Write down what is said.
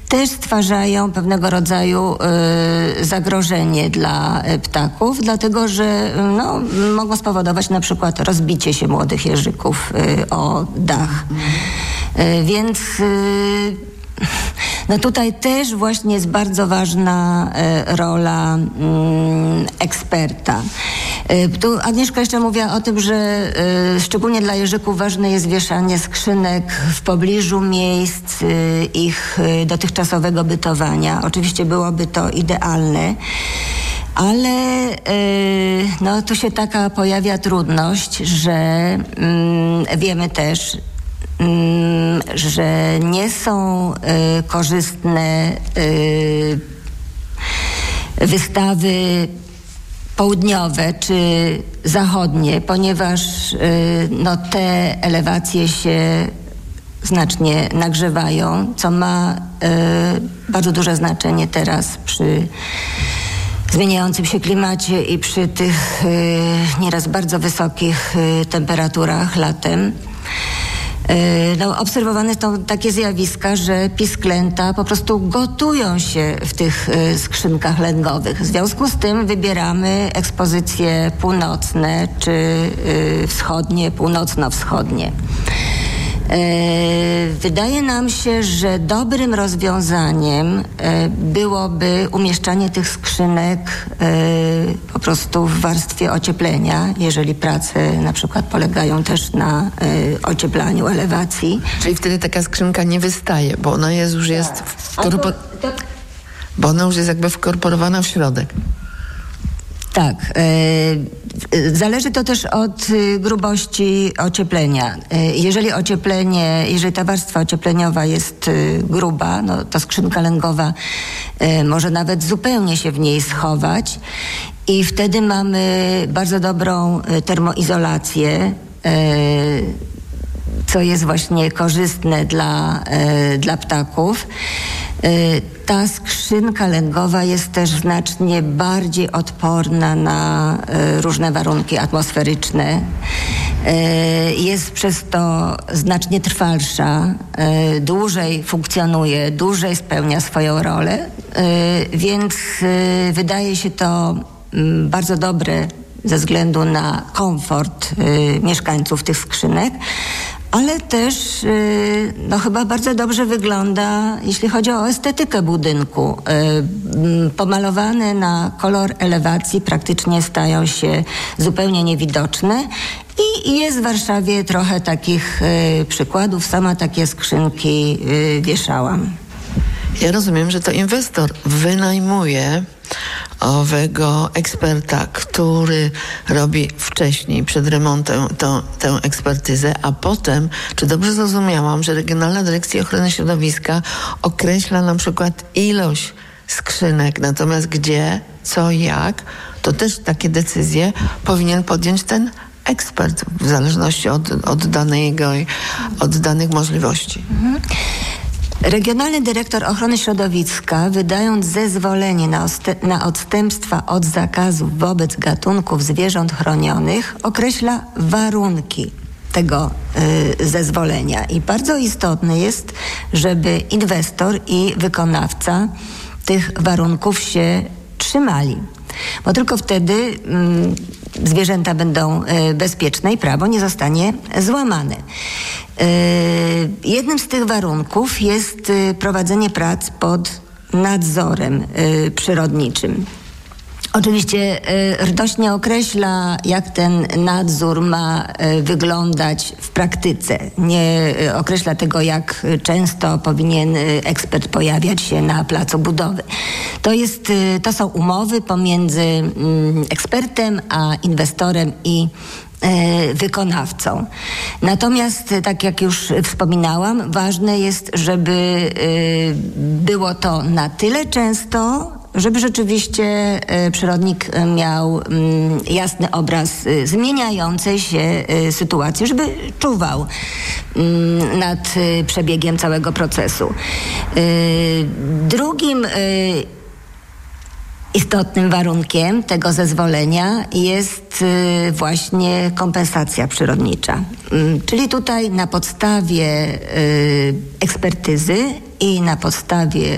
też stwarzają pewnego rodzaju zagrożenie dla ptaków, dlatego że mogą spowodować na przykład rozbicie się młodych jeżyków o dach. Więc tutaj też właśnie jest bardzo ważna rola eksperta. Tu Agnieszka jeszcze mówiła o tym, że szczególnie dla jeżyków ważne jest wieszanie skrzynek w pobliżu miejsc ich dotychczasowego bytowania. Oczywiście byłoby to idealne, ale tu się taka pojawia trudność, że wiemy też, że nie są korzystne wystawy południowe czy zachodnie, ponieważ te elewacje się znacznie nagrzewają, co ma bardzo duże znaczenie teraz przy zmieniającym się klimacie i przy tych nieraz bardzo wysokich temperaturach latem. Obserwowane są takie zjawiska, że pisklęta po prostu gotują się w tych skrzynkach lęgowych. W związku z tym wybieramy ekspozycje północne czy wschodnie, północno-wschodnie. Wydaje nam się, że dobrym rozwiązaniem byłoby umieszczanie tych skrzynek po prostu w warstwie ocieplenia, jeżeli prace na przykład polegają też na ocieplaniu elewacji. Czyli wtedy taka skrzynka nie wystaje, bo ona już jest bo ona już jest jakby wkorporowana w środek. Tak. Zależy to też od grubości ocieplenia. Jeżeli ta warstwa ociepleniowa jest gruba, to skrzynka lęgowa może nawet zupełnie się w niej schować i wtedy mamy bardzo dobrą termoizolację, co jest właśnie korzystne dla ptaków. Ta skrzynka lęgowa jest też znacznie bardziej odporna na różne warunki atmosferyczne. Jest przez to znacznie trwalsza, dłużej funkcjonuje, dłużej spełnia swoją rolę, więc wydaje się to bardzo dobre ze względu na komfort mieszkańców tych skrzynek, ale też chyba bardzo dobrze wygląda, jeśli chodzi o estetykę budynku. Pomalowane na kolor elewacji praktycznie stają się zupełnie niewidoczne i jest w Warszawie trochę takich przykładów. Sama takie skrzynki wieszałam. Ja rozumiem, że to inwestor wynajmuje owego eksperta, który robi wcześniej, przed remontem tę ekspertyzę, a potem, czy dobrze zrozumiałam, że Regionalna Dyrekcja Ochrony Środowiska określa na przykład ilość skrzynek, natomiast gdzie, co, jak, to też takie decyzje powinien podjąć ten ekspert w zależności od danych możliwości. Mhm. Regionalny Dyrektor Ochrony Środowiska, wydając zezwolenie na odstępstwa od zakazów wobec gatunków zwierząt chronionych, określa warunki tego zezwolenia. I bardzo istotne jest, żeby inwestor i wykonawca tych warunków się trzymali. Bo tylko wtedy zwierzęta będą bezpieczne i prawo nie zostanie złamane. Jednym z tych warunków jest prowadzenie prac pod nadzorem przyrodniczym. Oczywiście RDOŚ nie określa, jak ten nadzór ma wyglądać w praktyce. Nie określa tego, jak często powinien ekspert pojawiać się na placu budowy. To są umowy pomiędzy ekspertem a inwestorem i wykonawcą. Natomiast, tak jak już wspominałam, ważne jest, żeby było to na tyle często, żeby rzeczywiście przyrodnik miał jasny obraz zmieniającej się sytuacji, żeby czuwał nad przebiegiem całego procesu. Drugim istotnym warunkiem tego zezwolenia jest właśnie kompensacja przyrodnicza. Czyli tutaj na podstawie ekspertyzy i na podstawie